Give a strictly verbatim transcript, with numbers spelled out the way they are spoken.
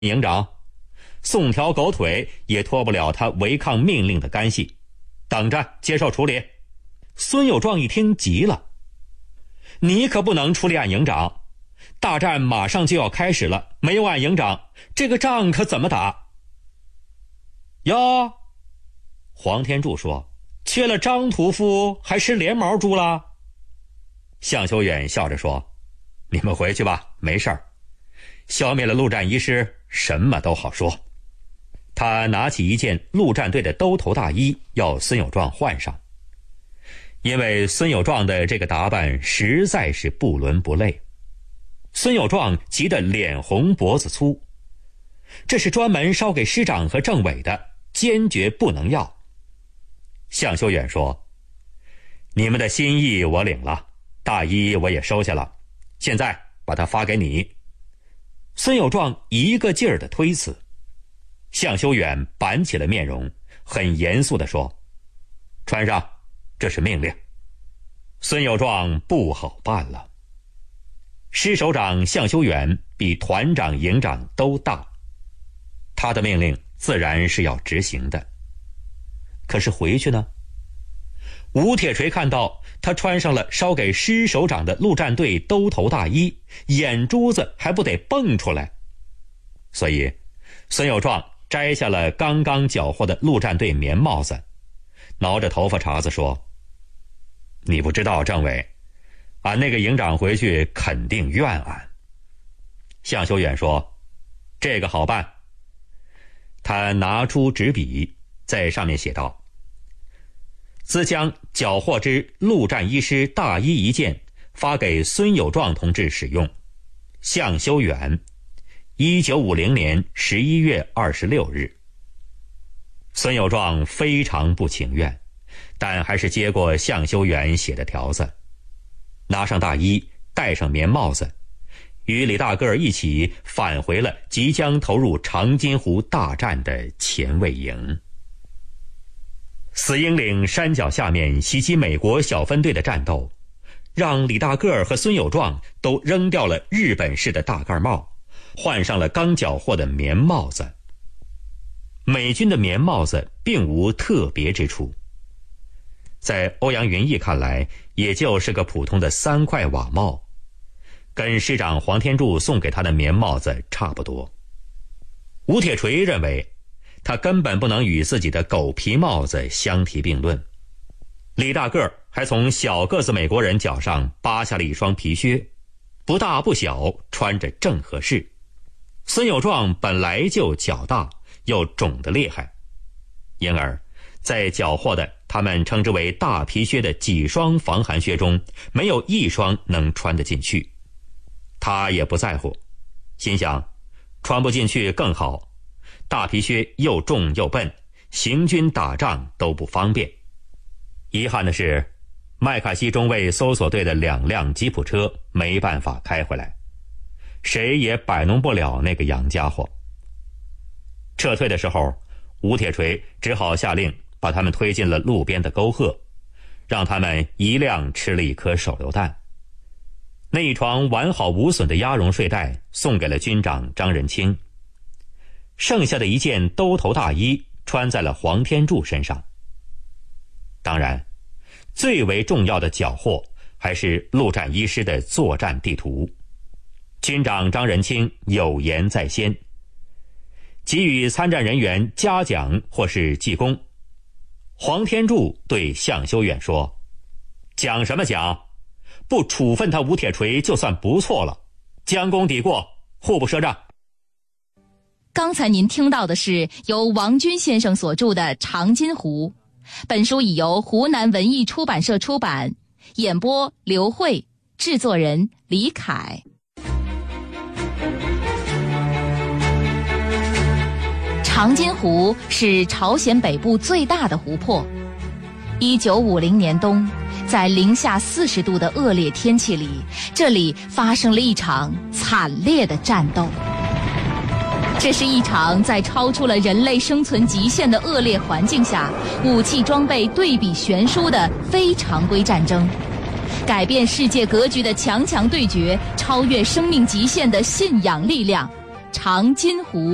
营长，送条狗腿也脱不了他违抗命令的干系，等着接受处理。孙有壮一听急了，你可不能处理俺营长，大战马上就要开始了，没有俺营长，这个仗可怎么打？哟，黄天柱说，缺了张屠夫还吃连毛猪了？向修远笑着说，你们回去吧，没事儿，消灭了陆战一师，什么都好说。他拿起一件陆战队的兜头大衣，要孙有壮换上。因为孙有壮的这个打扮实在是不伦不类，孙有壮急得脸红脖子粗，这是专门烧给师长和政委的，坚决不能要。向修远说，你们的心意我领了，大衣我也收下了，现在把它发给你。孙有壮一个劲儿的推辞，向修远板起了面容，很严肃地说，穿上，这是命令。孙有壮不好办了。师首长向修远比团长营长都大，他的命令自然是要执行的。可是回去呢，吴铁锤看到他穿上了烧给师首长的陆战队兜头大衣，眼珠子还不得蹦出来。所以孙有壮摘下了刚刚缴获的陆战队棉帽子，挠着头发茬子说，你不知道政委，俺那个营长回去肯定怨俺。向修远说，这个好办。他拿出纸笔，在上面写道，兹将缴获之陆战一师大衣一件发给孙有壮同志使用。向修远，一九五零年十一月二十六日。孙有壮非常不情愿，但还是接过向修远写的条子，拿上大衣，戴上棉帽子，与李大个儿一起返回了即将投入长津湖大战的前卫营。死鹰岭山脚下面袭击美国小分队的战斗，让李大个儿和孙有壮都扔掉了日本式的大盖帽，换上了刚缴获的棉帽子。美军的棉帽子并无特别之处，在欧阳云逸看来，也就是个普通的三块瓦帽，跟师长黄天柱送给他的棉帽子差不多。吴铁锤认为，他根本不能与自己的狗皮帽子相提并论。李大个儿还从小个子美国人脚上扒下了一双皮靴，不大不小，穿着正合适。孙有壮本来就脚大，又肿得厉害，因而在缴获的他们称之为大皮靴的几双防寒靴中，没有一双能穿得进去。他也不在乎，心想穿不进去更好，大皮靴又重又笨，行军打仗都不方便。遗憾的是，麦卡锡中尉搜索队的两辆吉普车没办法开回来，谁也摆弄不了那个洋家伙。撤退的时候，吴铁锤只好下令把他们推进了路边的沟壑，让他们一辆吃了一颗手榴弹。那一床完好无损的鸭绒睡袋送给了军长张仁清，剩下的一件兜头大衣穿在了黄天柱身上。当然，最为重要的缴获还是陆战一师的作战地图。军长张仁清有言在先，给予参战人员嘉奖或是记功。黄天柱对向修远说，奖什么奖，不处分他吴铁锤就算不错了，将功抵过，互不赊账。 刚才您听到的是由王军先生所著的《长津湖》，本书已由湖南文艺出版社出版，演播刘慧，制作人李凯。长津湖是朝鲜北部最大的湖泊。一九五零年冬，在零下四十度的恶劣天气里，这里发生了一场惨烈的战斗。这是一场在超出了人类生存极限的恶劣环境下，武器装备对比悬殊的非常规战争，改变世界格局的强强对决，超越生命极限的信仰力量。长津湖。